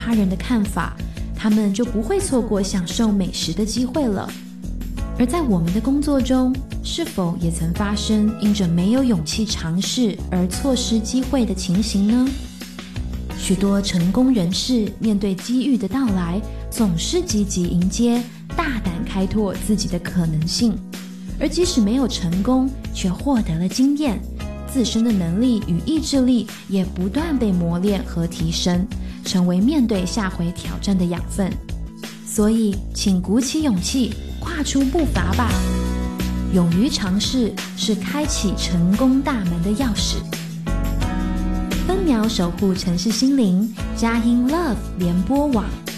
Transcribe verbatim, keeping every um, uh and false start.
他人的看法，他们就不会错过享受美食的机会了。而在我们的工作中，是否也曾发生因着没有勇气尝试而错失机会的情形呢？许多成功人士面对机遇的到来，总是积极迎接，大胆开拓自己的可能性，而即使没有成功，却获得了经验，自身的能力与意志力也不断被磨练和提升，成为面对下回挑战的养分。所以请鼓起勇气，跨出步伐吧。勇于尝试是开启成功大门的钥匙。分秒守护城市心灵，佳音 Love 联播网。